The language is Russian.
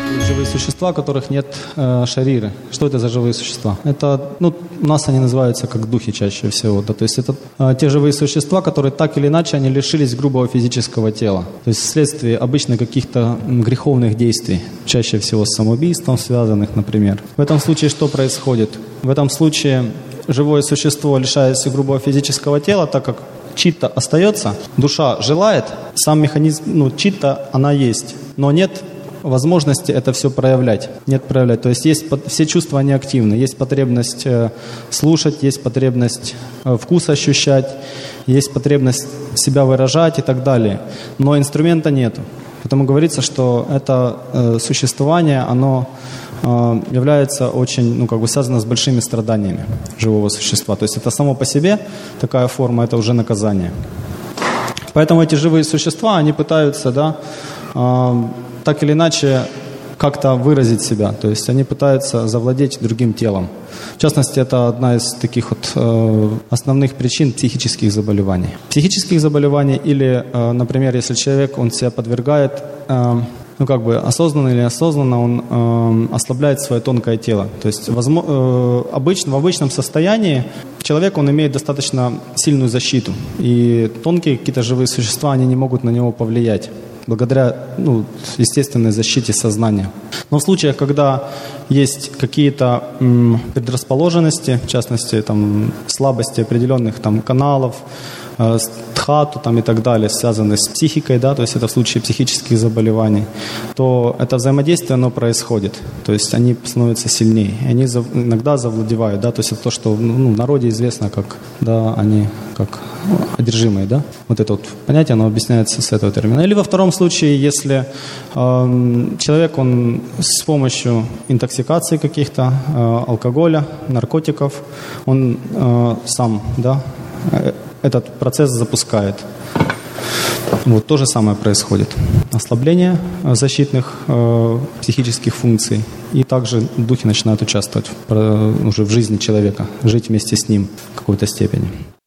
Живые существа, у которых нет шариры. Что это за живые существа? Это, у нас они называются как духи чаще всего. Да? То есть это те живые существа, которые так или иначе они лишились грубого физического тела. То есть вследствие обычно каких-то греховных действий, чаще всего с самоубийством связанных, например. В этом случае что происходит? В этом случае живое существо лишается грубого физического тела, так как читта остается, душа желает, сам механизм, читта, она есть, но нет возможности это все проявлять. Нет проявлять. То есть все чувства, они активны. Есть потребность слушать, есть потребность вкус ощущать, есть потребность себя выражать и так далее. Но инструмента нету. Поэтому говорится, что это существование, оно является очень, связано с большими страданиями живого существа. То есть это само по себе такая форма, это уже наказание. Поэтому эти живые существа, они пытаются, так или иначе как-то выразить себя. То есть они пытаются завладеть другим телом. В частности, это одна из таких основных причин психических заболеваний. Психических заболеваний или, например, если человек, он себя подвергает, осознанно или неосознанно, он ослабляет свое тонкое тело. То есть в обычном состоянии человек, он имеет достаточно сильную защиту. И тонкие какие-то живые существа, они не могут на него повлиять благодаря естественной защите сознания. Но в случаях, когда есть какие-то предрасположенности, в частности, слабости определенных каналов, дхату и так далее, связанные с психикой, то есть это в случае психических заболеваний, то это взаимодействие, оно происходит. То есть они становятся сильнее, и они иногда завладевают, то есть это то, что в народе известно как, они как одержимые, Вот это понятие, оно объясняется с этого термина. Или во втором случае, если человек, он с помощью интоксикации каких-то, алкоголя, наркотиков, он сам, этот процесс запускает. То же самое происходит. Ослабление защитных психических функций. И также духи начинают участвовать уже в жизни человека, жить вместе с ним в какой-то степени.